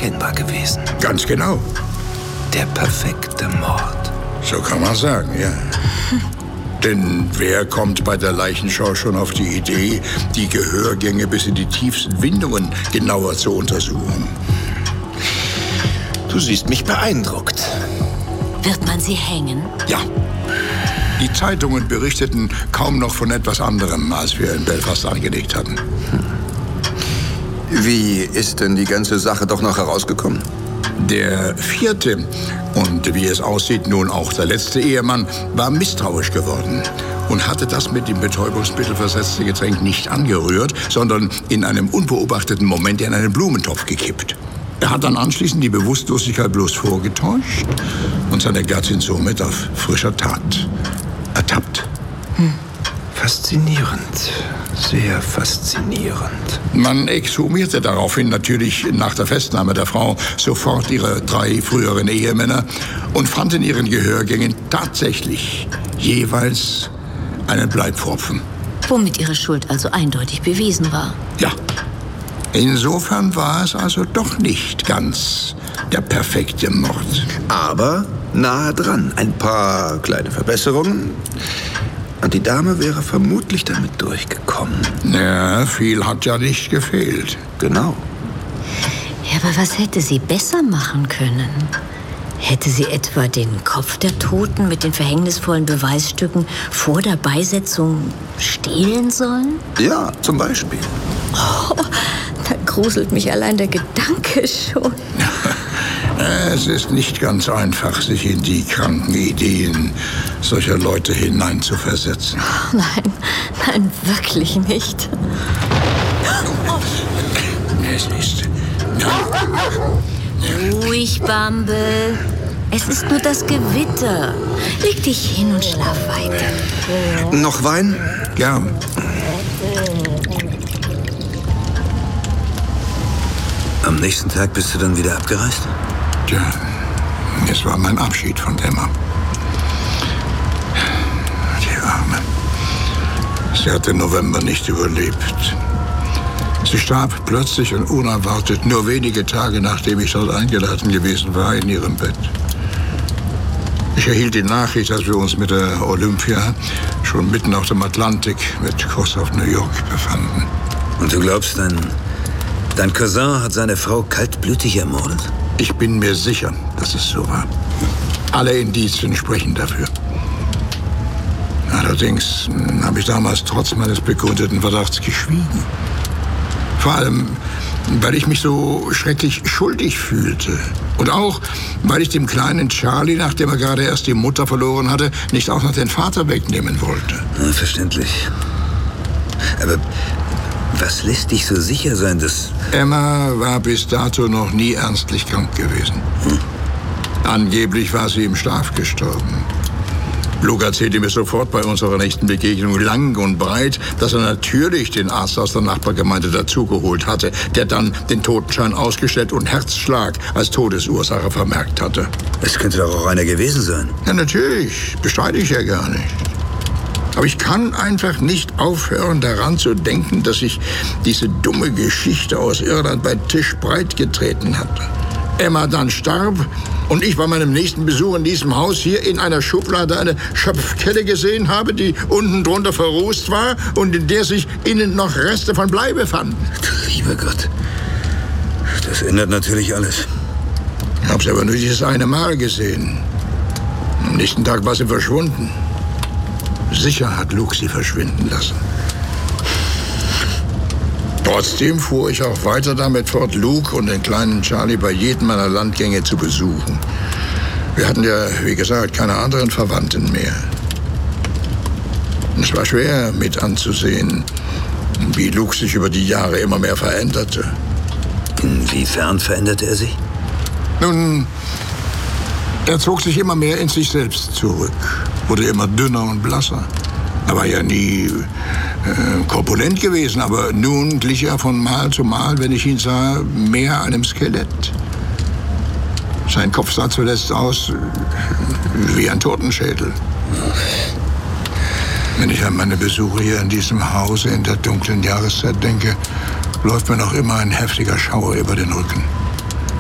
unverkennbar gewesen. Ganz genau. Der perfekte Mord. So kann man sagen, ja. Denn wer kommt bei der Leichenschau schon auf die Idee, die Gehörgänge bis in die tiefsten Windungen genauer zu untersuchen? Du siehst mich beeindruckt. Wird man sie hängen? Ja. Die Zeitungen berichteten kaum noch von etwas anderem, als wir in Belfast angelegt hatten. Wie ist denn die ganze Sache doch noch herausgekommen? Der vierte und wie es aussieht nun auch der letzte Ehemann war misstrauisch geworden und hatte das mit dem Betäubungsmittel versetzte Getränk nicht angerührt, sondern in einem unbeobachteten Moment in einen Blumentopf gekippt. Er hat dann anschließend die Bewusstlosigkeit bloß vorgetäuscht und seine Gattin somit auf frischer Tat ertappt. Faszinierend. Sehr faszinierend. Man exhumierte daraufhin natürlich nach der Festnahme der Frau sofort ihre 3 früheren Ehemänner und fand in ihren Gehörgängen tatsächlich jeweils einen Bleibpfropfen. Womit ihre Schuld also eindeutig bewiesen war. Ja. Insofern war es also doch nicht ganz der perfekte Mord. Aber nahe dran. Ein paar kleine Verbesserungen. Und die Dame wäre vermutlich damit durchgekommen. Ja, viel hat ja nicht gefehlt. Genau. Ja, aber was hätte sie besser machen können? Hätte sie etwa den Kopf der Toten mit den verhängnisvollen Beweisstücken vor der Beisetzung stehlen sollen? Ja, zum Beispiel. Oh, da gruselt mich allein der Gedanke schon. Es ist nicht ganz einfach, sich in die kranken Ideen solcher Leute hineinzuversetzen. Nein, wirklich nicht. Es ist... Ruhig, Bumble. Es ist nur das Gewitter. Leg dich hin und schlaf weiter. Noch Wein? Gern. Am nächsten Tag bist du dann wieder abgereist? Tja, es war mein Abschied von Emma. Die Arme. Sie hat den November nicht überlebt. Sie starb plötzlich und unerwartet, nur wenige Tage nachdem ich dort eingeladen gewesen war, in ihrem Bett. Ich erhielt die Nachricht, dass wir uns mit der Olympia schon mitten auf dem Atlantik mit Kurs auf New York befanden. Und du glaubst, dein Cousin hat seine Frau kaltblütig ermordet? Ich bin mir sicher, dass es so war. Alle Indizien sprechen dafür. Allerdings habe ich damals trotz meines begründeten Verdachts geschwiegen. Vor allem, weil ich mich so schrecklich schuldig fühlte. Und auch, weil ich dem kleinen Charlie, nachdem er gerade erst die Mutter verloren hatte, nicht auch noch den Vater wegnehmen wollte. Ja, verständlich. Aber was lässt dich so sicher sein, dass... Emma war bis dato noch nie ernstlich krank gewesen. Angeblich war sie im Schlaf gestorben. Luke erzählte mir sofort bei unserer nächsten Begegnung lang und breit, dass er natürlich den Arzt aus der Nachbargemeinde dazugeholt hatte, der dann den Totenschein ausgestellt und Herzschlag als Todesursache vermerkt hatte. Es könnte doch auch einer gewesen sein. Ja, natürlich. Bestreite ich ja gar nicht. Aber ich kann einfach nicht aufhören, daran zu denken, dass ich diese dumme Geschichte aus Irland bei Tisch breit getreten hatte. Emma dann starb und ich bei meinem nächsten Besuch in diesem Haus hier in einer Schublade eine Schöpfkelle gesehen habe, die unten drunter verrußt war und in der sich innen noch Reste von Blei befanden. Lieber Gott, das ändert natürlich alles. Ich habe sie aber nur dieses eine Mal gesehen. Am nächsten Tag war sie verschwunden. Sicher hat Luke sie verschwinden lassen. Trotzdem fuhr ich auch weiter damit fort, Luke und den kleinen Charlie bei jedem meiner Landgänge zu besuchen. Wir hatten ja, wie gesagt, keine anderen Verwandten mehr. Es war schwer mit anzusehen, wie Luke sich über die Jahre immer mehr veränderte. Inwiefern veränderte er sich? Nun, er zog sich immer mehr in sich selbst zurück, wurde immer dünner und blasser. Er war ja nie korpulent gewesen, aber nun glich er von Mal zu Mal, wenn ich ihn sah, mehr einem Skelett. Sein Kopf sah zuletzt aus wie ein Totenschädel. Wenn ich an meine Besuche hier in diesem Hause in der dunklen Jahreszeit denke, läuft mir noch immer ein heftiger Schauer über den Rücken.